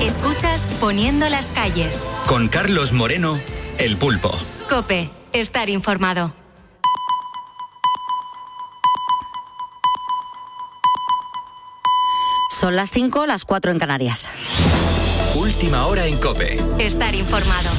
Escuchas Poniendo las calles. Con Carlos Moreno, El Pulpo. COPE. Estar informado. Son las 5, las 4 en Canarias. Última hora en COPE. Estar informado.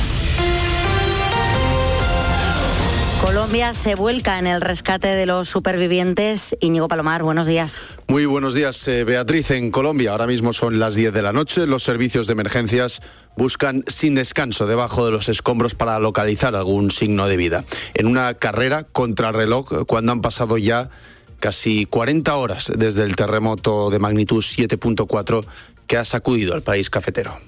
Colombia se vuelca en el rescate de los supervivientes. Íñigo Palomar, buenos días. Muy buenos días, Beatriz. En Colombia ahora mismo son las 10 de la noche. Los servicios de emergencias buscan sin descanso debajo de los escombros para localizar algún signo de vida. En una carrera contrarreloj, cuando han pasado ya casi 40 horas desde el terremoto de magnitud 7.4 que ha sacudido al país cafetero.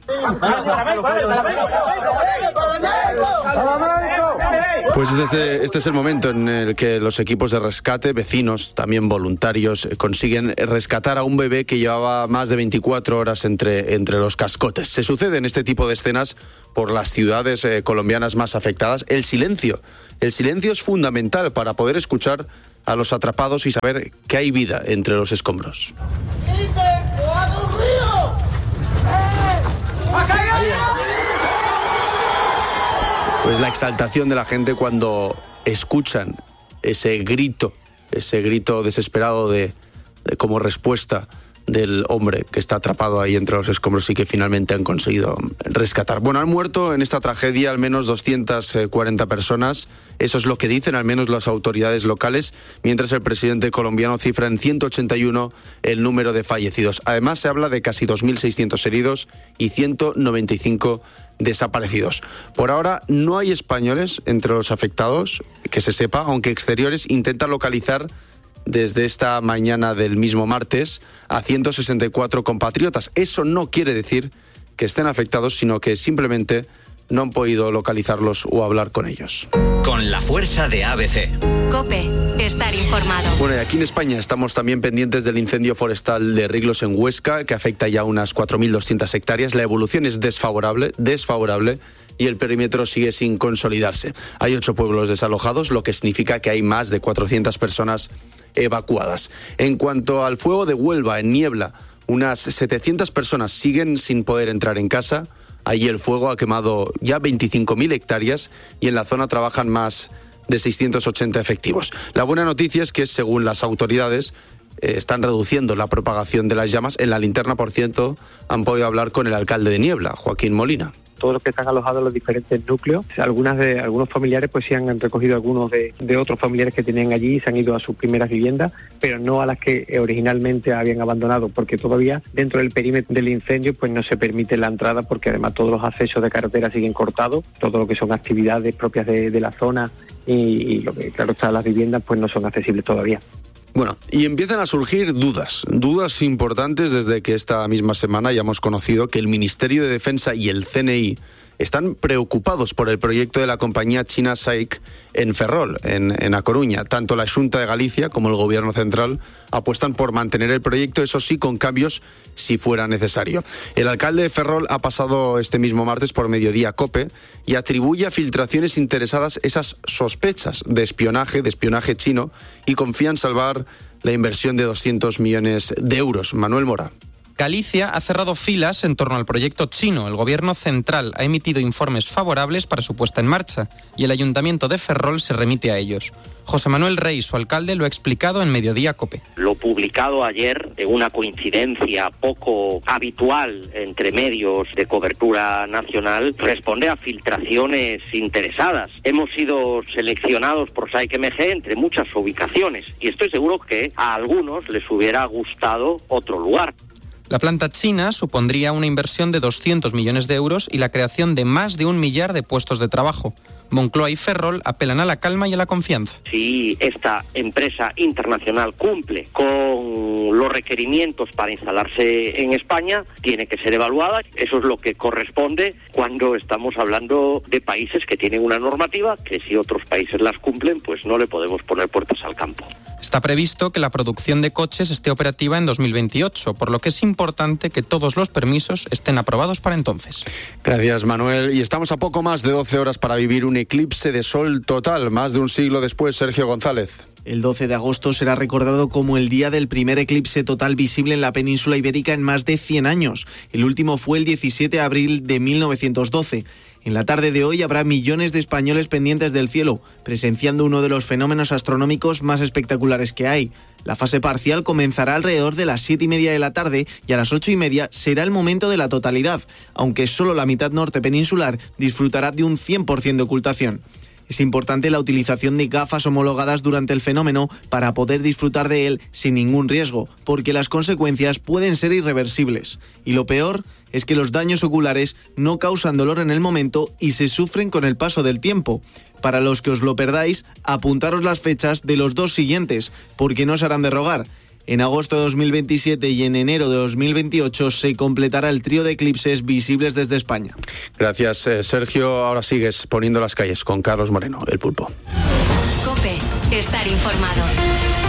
Pues este es el momento en el que los equipos de rescate, vecinos, también voluntarios, consiguen rescatar a un bebé que llevaba más de 24 horas entre los cascotes. Se suceden este tipo de escenas por las ciudades colombianas más afectadas. El silencio es fundamental para poder escuchar a los atrapados y saber que hay vida entre los escombros. Pues la exaltación de la gente cuando escuchan ese grito desesperado de como respuesta del hombre que está atrapado ahí entre los escombros y que finalmente han conseguido rescatar. Bueno, han muerto en esta tragedia al menos 240 personas, eso es lo que dicen al menos las autoridades locales, mientras el presidente colombiano cifra en 181 el número de fallecidos. Además se habla de casi 2.600 heridos y 195 desaparecidos. Por ahora no hay españoles entre los afectados, que se sepa, aunque exteriores intentan localizar desde esta mañana del mismo martes a 164 compatriotas. Eso no quiere decir que estén afectados, sino que simplemente no han podido localizarlos o hablar con ellos. Con la fuerza de ABC. COPE. Estar informado. Bueno, y aquí en España estamos también pendientes del incendio forestal de Riglos en Huesca, que afecta ya unas 4.200 hectáreas. La evolución es desfavorable, y el perímetro sigue sin consolidarse. Hay 8 pueblos desalojados, lo que significa que hay más de 400 personas evacuadas. En cuanto al fuego de Huelva, en Niebla, unas 700 personas siguen sin poder entrar en casa. Allí el fuego ha quemado ya 25.000 hectáreas y en la zona trabajan más de 680 efectivos. La buena noticia es que, según las autoridades, están reduciendo la propagación de las llamas. En La Linterna, por cierto, han podido hablar con el alcalde de Niebla, Joaquín Molina. Todos los que están alojados en los diferentes núcleos, algunos familiares pues sí han recogido algunos de otros familiares que tenían allí y se han ido a sus primeras viviendas, pero no a las que originalmente habían abandonado, porque todavía dentro del perímetro del incendio pues no se permite la entrada, porque además todos los accesos de carretera siguen cortados, todo lo que son actividades propias de la zona y lo que claro está, las viviendas pues no son accesibles todavía. Bueno, y empiezan a surgir dudas importantes desde que esta misma semana ya hemos conocido que el Ministerio de Defensa y el CNI están preocupados por el proyecto de la compañía china SAIC en Ferrol, en A Coruña. Tanto la Xunta de Galicia como el Gobierno central apuestan por mantener el proyecto, eso sí, con cambios si fuera necesario. El alcalde de Ferrol ha pasado este mismo martes por Mediodía COPE y atribuye a filtraciones interesadas esas sospechas de espionaje chino y confía en salvar la inversión de 200 millones de euros. Manuel Mora. Galicia ha cerrado filas en torno al proyecto chino. El Gobierno central ha emitido informes favorables para su puesta en marcha y el Ayuntamiento de Ferrol se remite a ellos. José Manuel Rey, su alcalde, lo ha explicado en Mediodía COPE. Lo publicado ayer, de una coincidencia poco habitual entre medios de cobertura nacional, responde a filtraciones interesadas. Hemos sido seleccionados por SAIC MG entre muchas ubicaciones y estoy seguro que a algunos les hubiera gustado otro lugar. La planta china supondría una inversión de 200 millones de euros y la creación de más de 1 millar de puestos de trabajo. Moncloa y Ferrol apelan a la calma y a la confianza. Si esta empresa internacional cumple con los requerimientos para instalarse en España, tiene que ser evaluada. Eso es lo que corresponde cuando estamos hablando de países que tienen una normativa que si otros países las cumplen, pues no le podemos poner puertas al campo. Está previsto que la producción de coches esté operativa en 2028, por lo que es importante que todos los permisos estén aprobados para entonces. Gracias, Manuel. Y estamos a poco más de 12 horas para vivir un eclipse de sol total, más de un siglo después. Sergio González. El 12 de agosto será recordado como el día del primer eclipse total visible en la península ibérica en más de 100 años. El último fue el 17 de abril de 1912. En la tarde de hoy habrá millones de españoles pendientes del cielo, presenciando uno de los fenómenos astronómicos más espectaculares que hay. La fase parcial comenzará alrededor de las 7:30 de la tarde y a las 8:30 será el momento de la totalidad, aunque solo la mitad norte peninsular disfrutará de un 100% de ocultación. Es importante la utilización de gafas homologadas durante el fenómeno para poder disfrutar de él sin ningún riesgo, porque las consecuencias pueden ser irreversibles. Y lo peor es que los daños oculares no causan dolor en el momento y se sufren con el paso del tiempo. Para los que os lo perdáis, apuntaros las fechas de los dos siguientes, porque no se harán de rogar. En agosto de 2027 y en enero de 2028 se completará el trío de eclipses visibles desde España. Gracias, Sergio. Ahora sigues poniendo las calles con Carlos Moreno, el Pulpo. COPE. Estar informado.